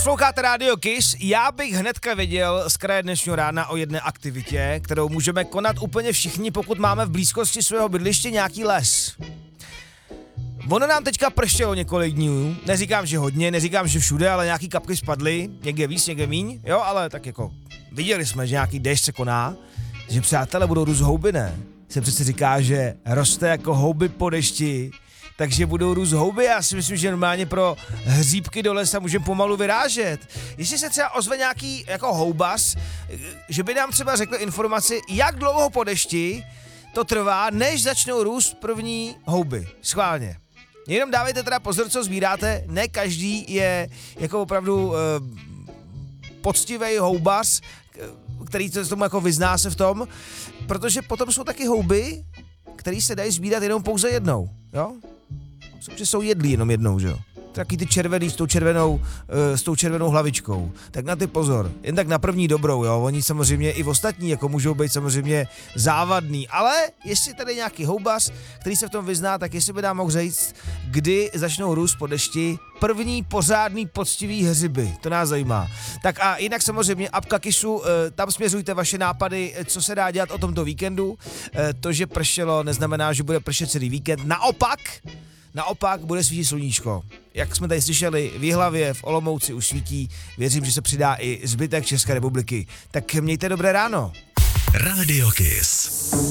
Posloucháte Radio Kiss, já bych hnedka věděl z kraje dnešního rána o jedné aktivitě, kterou můžeme konat úplně všichni, pokud máme v blízkosti svého bydliště nějaký les. Ono nám teďka pršelo několik dní, neříkám, že hodně, neříkám, že všude, ale nějaký kapky spadly, někde víc, někde míň, jo, ale tak jako viděli jsme, že nějaký déšť se koná, že přátelé budou růst houby, ne? Se přece říká, že roste jako houby po dešti, takže budou růst houby. Já si myslím, že normálně pro hříbky do lesa můžeme pomalu vyrážet. Jestli se třeba ozve nějaký jako houbas, že by nám třeba řekl informaci, jak dlouho po dešti to trvá, než začnou růst první houby. Schválně. Jenom dávejte teda pozor, co sbíráte. Ne každý je jako opravdu poctivý houbas, který se tomu jako vyzná se v tom, protože potom jsou taky houby, které se dají sbírat jenom pouze jednou, jo? Že jsou jedlí jenom jednou, že jo? Taky ty červený s tou červenou hlavičkou. Tak na ty pozor. Jen tak na první dobrou, jo? Oni samozřejmě i ostatní jako můžou být samozřejmě závadný. Ale jestli tady nějaký houbas, který se v tom vyzná, tak jestli by nám mohl říct, kdy začnou růst po dešti první pořádný poctivý hřiby. To nás zajímá. Tak a jinak samozřejmě apka Kissu, tam směřujte vaše nápady, co se dá dělat o tomto víkendu. To, že pršelo, neznamená, že bude pršet celý víkend. Naopak bude svítit sluníčko. Jak jsme tady slyšeli, v Jihlavě, v Olomouci už svítí, věřím, že se přidá i zbytek České republiky. Tak mějte dobré ráno. Radio Kiss.